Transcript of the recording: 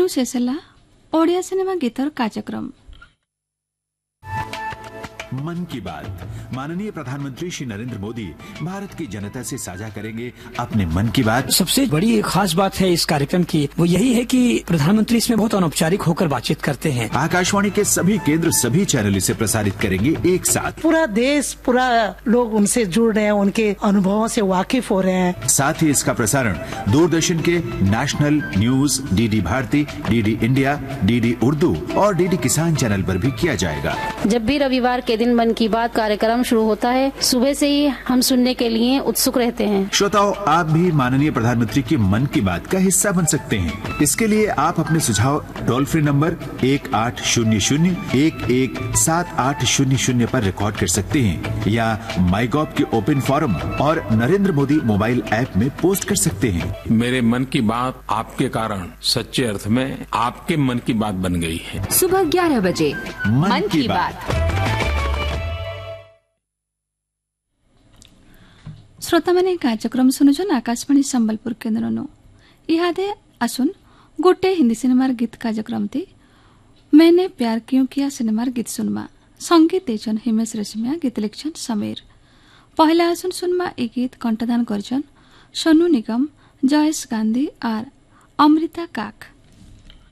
शेष ओडिया सिनेमा गीतर कार्यक्रम मन की बात। माननीय प्रधानमंत्री श्री नरेंद्र मोदी भारत की जनता से साझा करेंगे अपने मन की बात। सबसे बड़ी खास बात है इस कार्यक्रम की वो यही है कि प्रधानमंत्री इसमें बहुत अनौपचारिक होकर बातचीत करते हैं। आकाशवाणी के सभी केंद्र सभी चैनल इसे प्रसारित करेंगे एक साथ। पूरा देश पूरा लोग उनसे जुड़ रहे हैं, उनके अनुभवों से वाकिफ हो रहे हैं। साथ ही इसका प्रसारण दूरदर्शन के national news, DD Bharti, DD India, DD Urdu और डीडी किसान चैनल पर भी किया जाएगा। जब भी रविवार के दिन मन की बात कार्यक्रम शुरू होता है, सुबह से ही हम सुनने के लिए उत्सुक रहते हैं। श्रोताओं, आप भी माननीय प्रधानमंत्री की मन की बात का हिस्सा बन सकते हैं। इसके लिए आप अपने सुझाव टोल फ्री नंबर 1800-117800 पर रिकॉर्ड कर सकते हैं या माईगॉव के ओपन फोरम और नरेंद्र मोदी मोबाइल ऐप में पोस्ट कर सकते हैं। मेरे मन की बात आपके कारण सच्चे अर्थ में आपके मन की बात बन गई है। सुबह 11 बजे मन की बात। श्रोता मैंने कार्यक्रम शुणुन आकाशवाणी संबलपुर केन्द्र इहादे आसुन गोटे हिंदी सिनेमार गीत कार्यक्रम थी मैंने प्यार क्यों किया सिनेमार गीत सुनमा। संगीत देचन हिमेश रेशमिया, गीत लिखन समीर। पहला आसुन सुनमा ए गीत कंठदान करचन सोनू निगम, जयेश गांधी और अमृता काक।